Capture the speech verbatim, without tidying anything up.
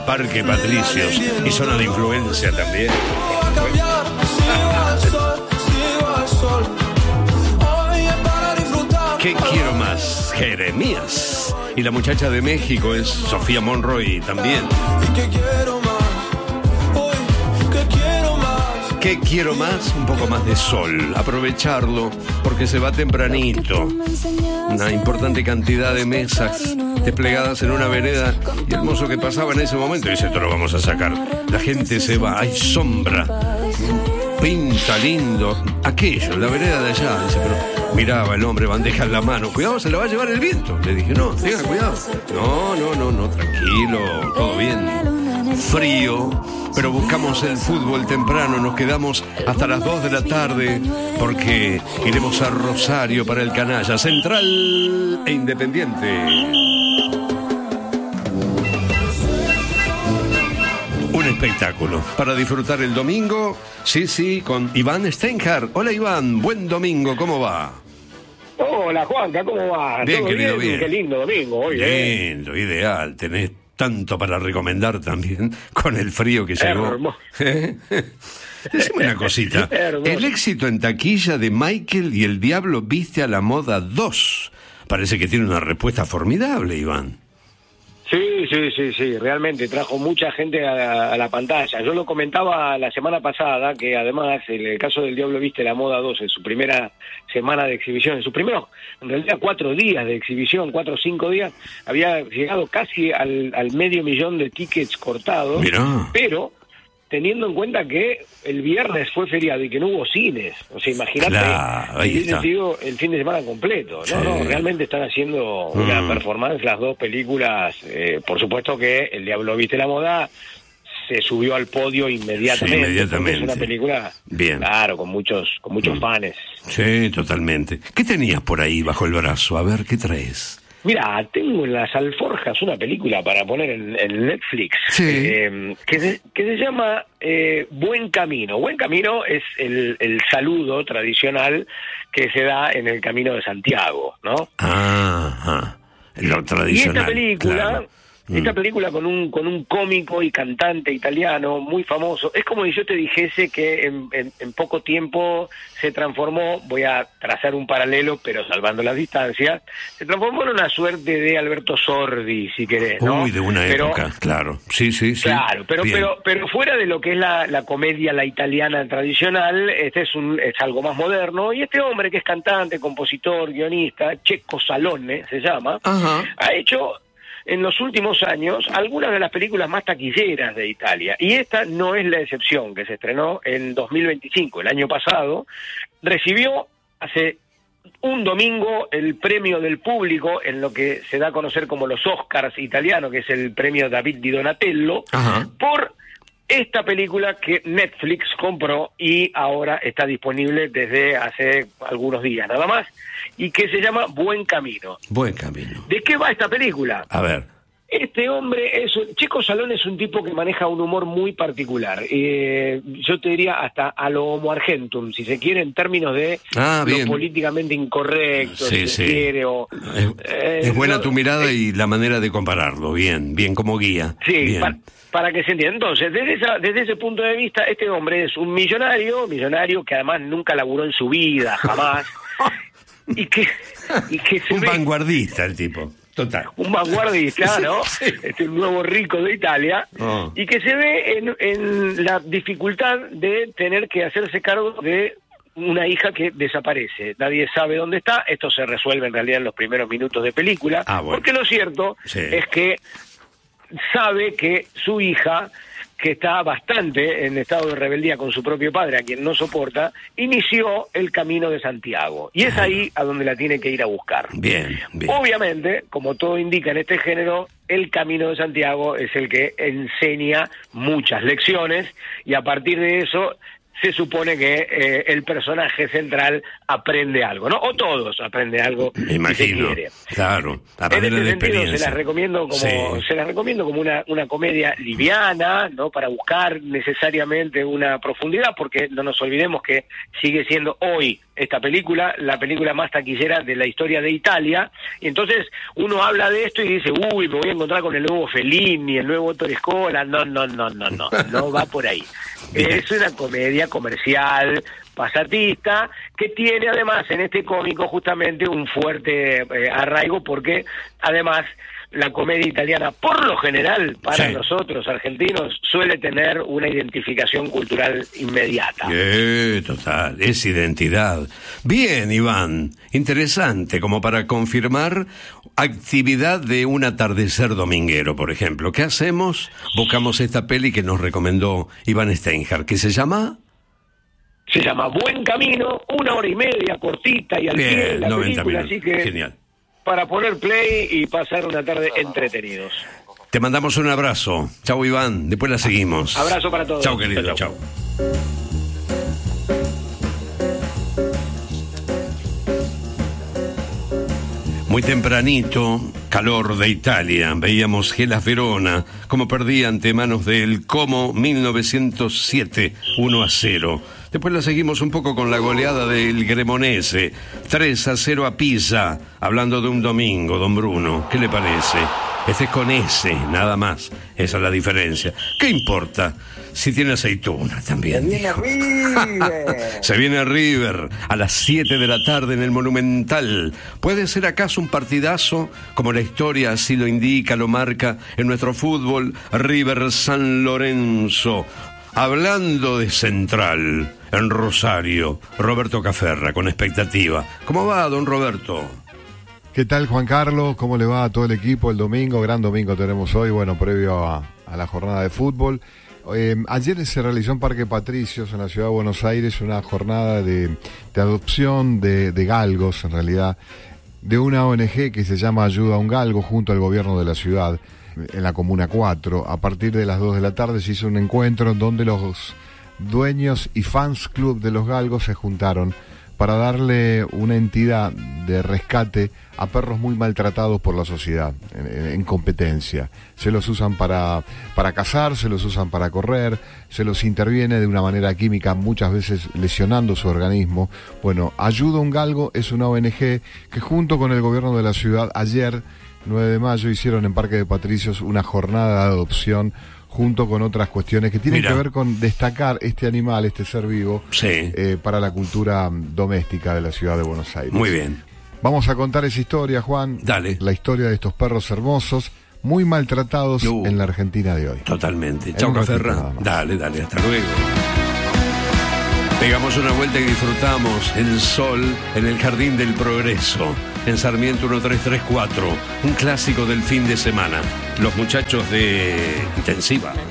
Parque Patricios y zona de influencia también. ¿Qué quiero más? Jeremías. Y la muchacha de México es Sofía Monroy también. ¿Qué quiero más? Un poco más de sol. Aprovecharlo porque se va tempranito. Una importante cantidad de mesas desplegadas en una vereda. Y el mozo que pasaba en ese momento dice: esto lo vamos a sacar. La gente se va, hay sombra. Pinta lindo. Aquello, la vereda de allá. Dice, pero miraba el hombre, bandeja en la mano. Cuidado, se la va a llevar el viento. Le dije, no, tenga cuidado. No, no, no, no, tranquilo, todo bien. Frío, pero buscamos el fútbol temprano, nos quedamos hasta las dos de la tarde porque iremos a Rosario para el Canalla, Central e Independiente. Un espectáculo para disfrutar el domingo, sí, sí, con Iván Steinhardt. Hola Iván, buen domingo, ¿cómo va? Hola Juanca, ¿cómo va? Bien, ¿Todo querido, bien? bien. Qué lindo domingo hoy, Lindo, ¿eh? ideal, tenés tanto para recomendar también con el frío que llegó. Hermoso. Decime una cosita. Hermoso. El éxito en taquilla de Michael y el Diablo Viste a la Moda dos. Parece que tiene una respuesta formidable, Iván. Sí, sí, sí, sí, realmente trajo mucha gente a la, a la pantalla. Yo lo comentaba la semana pasada, que además en el caso del Diablo Viste la Moda dos, en su primera semana de exhibición, en su primero, en realidad cuatro días de exhibición, cuatro o cinco días, había llegado casi al, al medio millón de tickets cortados. Mirá. Pero teniendo en cuenta que el viernes fue feriado y que no hubo cines. O sea, imagínate, Claro, ahí hubiese está. sido el fin de semana completo. No, Sí. no, realmente están haciendo una Mm. performance las dos películas. Eh, por supuesto que El Diablo Viste la Moda se subió al podio inmediatamente. Sí, inmediatamente. Porque es una película, Bien. claro, con muchos, con muchos Mm. fans. Sí, totalmente. ¿Qué tenías por ahí bajo el brazo? A ver, ¿qué traes? Mira, tengo en las alforjas una película para poner en, en Netflix, Sí. eh, que, se, que se llama eh, Buen Camino. Buen Camino es el, el saludo tradicional que se da en el Camino de Santiago, ¿no? Ah, ah, lo Y tradicional. esta película, claro. esta Mm. película con un con un cómico y cantante italiano muy famoso, es como si yo te dijese que en, en, en poco tiempo se transformó, voy a trazar un paralelo, pero salvando las distancias, se transformó en una suerte de Alberto Sordi, si querés, ¿no? Uy, de una Pero- época, claro. Sí, sí, sí. Claro, pero Bien. pero pero fuera de lo que es la, la comedia, la italiana tradicional, este es un es algo más moderno, y este hombre que es cantante, compositor, guionista, Checo Salone se llama, Ajá. ha hecho en los últimos años algunas de las películas más taquilleras de Italia, y esta no es la excepción, que se estrenó en dos mil veinticinco, el año pasado, recibió hace un domingo el premio del público en lo que se da a conocer como los Oscars italianos, que es el premio David Di Donatello, Ajá. por esta película que Netflix compró y ahora está disponible desde hace algunos días nada más, y que se llama Buen Camino. Buen camino. ¿De qué va esta película? A ver. Este hombre es un, Checo Salone es un tipo que maneja un humor muy particular. Eh, yo te diría hasta a lo homo argentum, si se quiere, en términos de Ah, lo bien. políticamente incorrecto, Sí, si se sí. quiere, o... Es, eh, es buena no, tu mirada eh, y la manera de compararlo. Bien, bien como guía. Sí, Bien. pa- para que se entienda. Entonces, desde, esa, desde ese punto de vista, este hombre es un millonario, millonario que además nunca laburó en su vida, jamás, y que, y que se Un ve vanguardista el tipo. Total. un vanguardista, ¿no? Sí. Este un nuevo rico de Italia, Oh. y que se ve en, en la dificultad de tener que hacerse cargo de una hija que desaparece. Nadie sabe dónde está. Esto se resuelve en realidad en los primeros minutos de película, Ah, bueno. porque lo cierto Sí. es que sabe que su hija, que está bastante en estado de rebeldía con su propio padre, a quien no soporta, inició el Camino de Santiago. Y es ahí a donde la tiene que ir a buscar. Bien, bien. Obviamente, como todo indica en este género, el Camino de Santiago es el que enseña muchas lecciones, y a partir de eso se supone que eh, el personaje central aprende algo, ¿no? O todos aprende algo. Me imagino, si se quiere. Claro, a en manera ese de sentido experiencia. se las recomiendo como Sí. se las recomiendo como una una comedia liviana, no para buscar necesariamente una profundidad, porque no nos olvidemos que sigue siendo hoy esta película la película más taquillera de la historia de Italia, y entonces uno habla de esto y dice, uy, me voy a encontrar con el nuevo Fellini, el nuevo Torrescola. No, no, no, no, no, no va por ahí. Es una comedia comercial, pasatista, que tiene además en este cómico justamente un fuerte eh, arraigo, porque además la comedia italiana, por lo general, para sí. nosotros argentinos, suele tener una identificación cultural inmediata. Eh, total, es identidad. Bien, Iván, interesante, como para confirmar actividad de un atardecer dominguero, por ejemplo. ¿Qué hacemos? Buscamos esta peli que nos recomendó Iván Steinhardt, que se llama... Se llama Buen Camino, una hora y media, cortita y al Bien, pie de la noventa película, minutos. así que Genial. para poner play y pasar una tarde entretenidos. Te mandamos un abrazo. Chau, Iván. Después la seguimos. Abrazo para todos. Chau, querido. Chau. Muy tempranito, calor de Italia. Veíamos Hellas Verona, como perdía ante manos del Como mil novecientos siete, uno a cero. Después la seguimos un poco con la goleada del Cremonese, tres a cero a Pisa, hablando de un domingo, don Bruno. ¿Qué le parece? Este es con S, nada más. Esa es la diferencia. ¿Qué importa? Si tiene aceituna también. Se viene River. Se viene River a las siete de la tarde en el Monumental. ¿Puede ser acaso un partidazo? Como la historia así lo indica, lo marca en nuestro fútbol. River San Lorenzo. Hablando de Central, en Rosario, Roberto Caferra, con expectativa. ¿Cómo va, don Roberto? ¿Qué tal, Juan Carlos? ¿Cómo le va a todo el equipo? El domingo, gran domingo tenemos hoy, bueno, previo a, a la jornada de fútbol. Eh, ayer se realizó en Parque Patricios, en la ciudad de Buenos Aires, una jornada de, de adopción de, de galgos, en realidad, de una O N G que se llama Ayuda a un Galgo, junto al gobierno de la ciudad, en la Comuna cuatro. A partir de las dos de la tarde se hizo un encuentro donde los dueños y fans club de los galgos se juntaron para darle una entidad de rescate a perros muy maltratados por la sociedad, en, en competencia. Se los usan para, para cazar, se los usan para correr, se los interviene de una manera química, muchas veces lesionando su organismo. Bueno, Ayuda a un Galgo es una O N G que junto con el gobierno de la ciudad, ayer, nueve de mayo, hicieron en Parque de Patricios una jornada de adopción junto con otras cuestiones que tienen Mira. que ver con destacar este animal, este ser vivo, Sí. eh, para la cultura doméstica de la ciudad de Buenos Aires. Muy bien. Vamos a contar esa historia, Juan. Dale. La historia de estos perros hermosos, muy maltratados Uh. en la Argentina de hoy. Totalmente. En Chau, un ratito Caferra. nada más. Dale, dale, hasta luego. Pegamos una vuelta y disfrutamos el sol en el Jardín del Progreso, en Sarmiento uno tres tres cuatro, un clásico del fin de semana. Los muchachos de Intensiva.